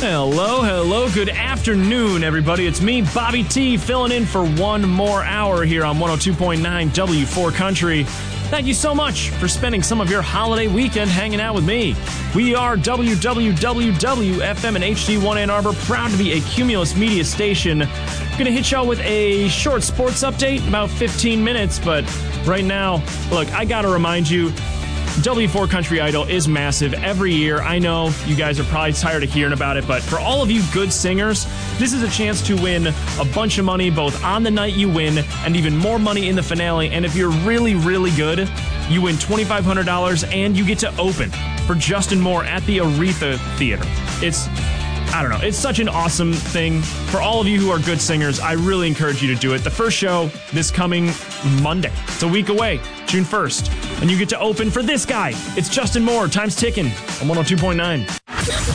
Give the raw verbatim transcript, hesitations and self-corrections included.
Hello, hello, good afternoon, everybody. It's me, Bobby T, filling in for one more hour here on one oh two point nine W four Country. Thank you so much for spending some of your holiday weekend hanging out with me. We are W W W F M and H D one Ann Arbor, proud to be a Cumulus Media station. I'm going to hit y'all with a short sports update, about fifteen minutes, but right now, look, I got to remind you, W four Country Idol is massive every year. I know you guys are probably tired of hearing about it, but for all of you good singers, this is a chance to win a bunch of money both on the night you win and even more money in the finale. And if you're really, really good, you win twenty-five hundred dollars and you get to open for Justin Moore at the Aretha Theater. It's, I don't know, it's such an awesome thing. For all of you who are good singers, I really encourage you to do it. The first show this coming Monday. It's a week away, June first. And you get to open for this guy. It's Justin Moore, time's ticking on one oh two point nine.